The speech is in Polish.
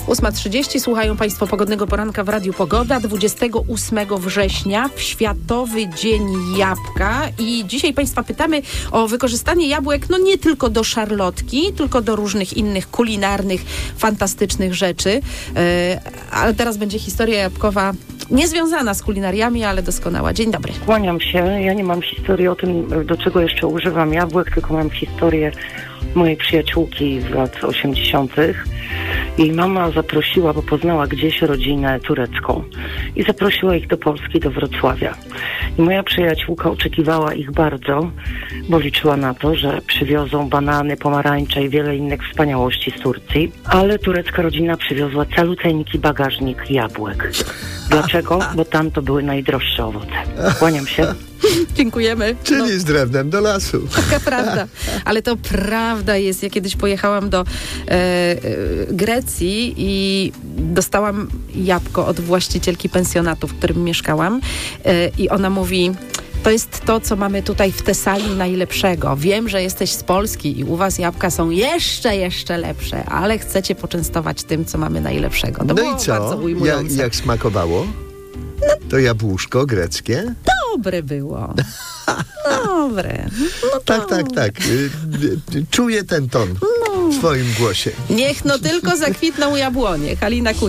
8:30. Słuchają Państwo Pogodnego Poranka w Radiu Pogoda. 28 września, w Światowy Dzień Jabłka. I dzisiaj Państwa pytamy o wykorzystanie jabłek, no nie tylko do szarlotki, tylko do różnych innych kulinarnych, fantastycznych rzeczy. Ale teraz będzie historia jabłkowa niezwiązana z kulinariami, ale doskonała. Dzień dobry. Kłaniam się. Ja nie mam historii o tym, do czego jeszcze używam jabłek, tylko mam historię mojej przyjaciółki z lat 80. Jej mama zaprosiła, bo poznała gdzieś rodzinę turecką i zaprosiła ich do Polski, do Wrocławia. I moja przyjaciółka oczekiwała ich bardzo, bo liczyła na to, że przywiozą banany, pomarańcze i wiele innych wspaniałości z Turcji, ale turecka rodzina przywiozła caluteńki bagażnik jabłek. Dlaczego? Bo tam to były najdroższe owoce. Kłaniam się. Dziękujemy. Czyli z drewnem do lasu. Taka prawda. Ale to prawda jest. Ja kiedyś pojechałam do Grecji i dostałam jabłko od właścicielki pensjonatu, w którym mieszkałam. I ona mówi... To jest to, co mamy tutaj w Tesalii najlepszego. Wiem, że jesteś z Polski i u was jabłka są jeszcze lepsze, ale chcecie poczęstować tym, co mamy najlepszego. To było i co? bardzo ujmujące. Jak smakowało? To jabłuszko greckie? Dobre było. Dobre. No to... Tak. Czuję ten ton w swoim głosie. Niech no tylko zakwitną jabłonie. Halina Kuń.